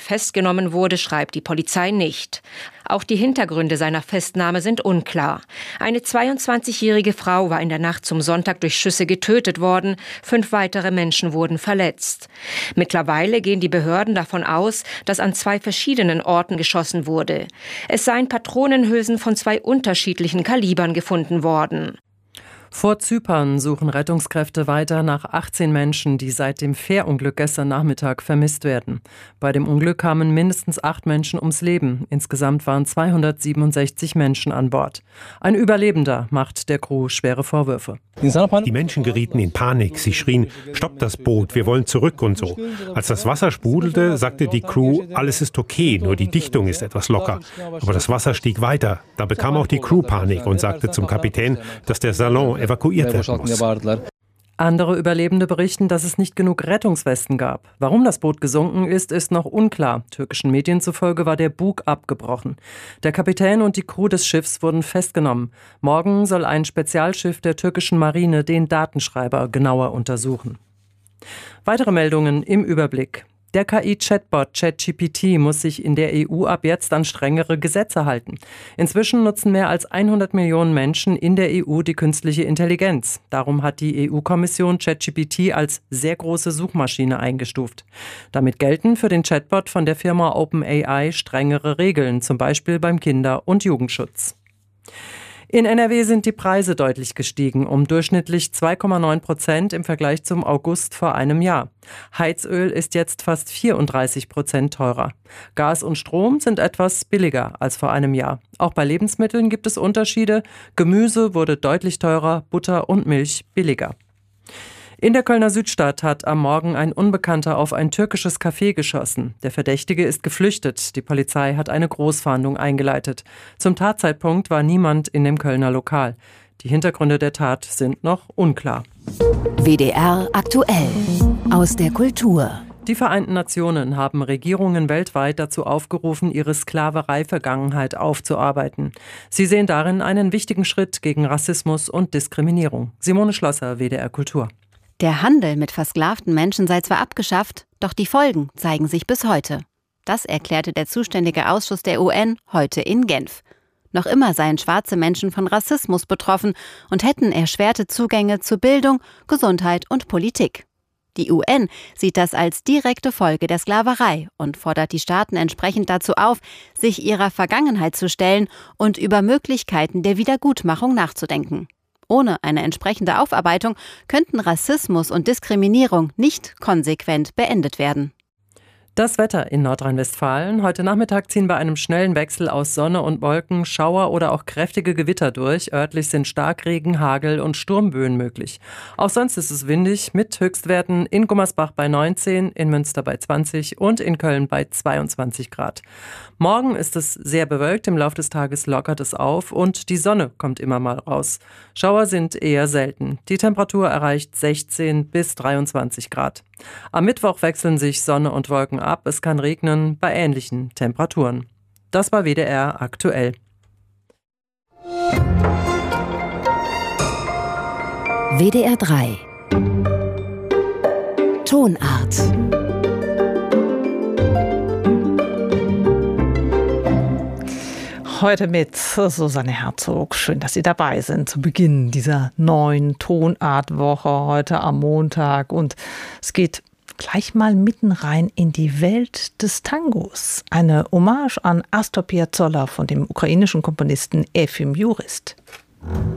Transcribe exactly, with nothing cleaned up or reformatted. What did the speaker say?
festgenommen wurde, schreibt die Polizei nicht. Auch die Hintergründe seiner Festnahme sind unklar. Eine zweiundzwanzigjährige Frau war in der Nacht zum Sonntag durch Schüsse getötet worden. Fünf weitere Menschen wurden verletzt. Mittlerweile gehen die Behörden davon aus, dass an zwei verschiedenen Orten geschossen wurde. Es seien Patronenhülsen von zwei unterschiedlichen Kalibern gefunden worden. Vor Zypern suchen Rettungskräfte weiter nach achtzehn Menschen, die seit dem Fährunglück gestern Nachmittag vermisst werden. Bei dem Unglück kamen mindestens acht Menschen ums Leben. Insgesamt waren zweihundertsiebenundsechzig Menschen an Bord. Ein Überlebender macht der Crew schwere Vorwürfe. Die Menschen gerieten in Panik. Sie schrien, stoppt das Boot, wir wollen zurück und so. Als das Wasser sprudelte, sagte die Crew, alles ist okay, nur die Dichtung ist etwas locker. Aber das Wasser stieg weiter. Da bekam auch die Crew Panik und sagte zum Kapitän, dass der Salon evakuiert werden muss. Andere Überlebende berichten, dass es nicht genug Rettungswesten gab. Warum das Boot gesunken ist, ist noch unklar. Türkischen Medien zufolge war der Bug abgebrochen. Der Kapitän und die Crew des Schiffs wurden festgenommen. Morgen soll ein Spezialschiff der türkischen Marine den Datenschreiber genauer untersuchen. Weitere Meldungen im Überblick. Der K I-Chatbot ChatGPT muss sich in der E U ab jetzt an strengere Gesetze halten. Inzwischen nutzen mehr als hundert Millionen Menschen in der E U die künstliche Intelligenz. Darum hat die E U-Kommission ChatGPT als sehr große Suchmaschine eingestuft. Damit gelten für den Chatbot von der Firma OpenAI strengere Regeln, zum Beispiel beim Kinder- und Jugendschutz. In N R W sind die Preise deutlich gestiegen, um durchschnittlich zwei Komma neun Prozent im Vergleich zum August vor einem Jahr. Heizöl ist jetzt fast vierunddreißig Prozent teurer. Gas und Strom sind etwas billiger als vor einem Jahr. Auch bei Lebensmitteln gibt es Unterschiede. Gemüse wurde deutlich teurer, Butter und Milch billiger. In der Kölner Südstadt hat am Morgen ein Unbekannter auf ein türkisches Café geschossen. Der Verdächtige ist geflüchtet. Die Polizei hat eine Großfahndung eingeleitet. Zum Tatzeitpunkt war niemand in dem Kölner Lokal. Die Hintergründe der Tat sind noch unklar. W D R aktuell aus der Kultur. Die Vereinten Nationen haben Regierungen weltweit dazu aufgerufen, ihre Sklaverei-Vergangenheit aufzuarbeiten. Sie sehen darin einen wichtigen Schritt gegen Rassismus und Diskriminierung. Simone Schlosser, W D R Kultur. Der Handel mit versklavten Menschen sei zwar abgeschafft, doch die Folgen zeigen sich bis heute. Das erklärte der zuständige Ausschuss der U N heute in Genf. Noch immer seien schwarze Menschen von Rassismus betroffen und hätten erschwerte Zugänge zu Bildung, Gesundheit und Politik. Die U N sieht das als direkte Folge der Sklaverei und fordert die Staaten entsprechend dazu auf, sich ihrer Vergangenheit zu stellen und über Möglichkeiten der Wiedergutmachung nachzudenken. Ohne eine entsprechende Aufarbeitung könnten Rassismus und Diskriminierung nicht konsequent beendet werden. Das Wetter in Nordrhein-Westfalen. Heute Nachmittag ziehen bei einem schnellen Wechsel aus Sonne und Wolken Schauer oder auch kräftige Gewitter durch. Örtlich sind Starkregen, Hagel und Sturmböen möglich. Auch sonst ist es windig mit Höchstwerten in Gummersbach bei neunzehn, in Münster bei zwanzig und in Köln bei zweiundzwanzig Grad. Morgen ist es sehr bewölkt, im Laufe des Tages lockert es auf und die Sonne kommt immer mal raus. Schauer sind eher selten. Die Temperatur erreicht sechzehn bis dreiundzwanzig Grad. Am Mittwoch wechseln sich Sonne und Wolken ab. Es kann regnen bei ähnlichen Temperaturen. Das war W D R aktuell. W D R drei Tonart. Heute mit Susanne Herzog. Schön, dass Sie dabei sind zu Beginn dieser neuen Tonartwoche heute am Montag. Und es geht gleich mal mitten rein in die Welt des Tangos. Eine Hommage an Astor Piazzolla von dem ukrainischen Komponisten Efim Jurist.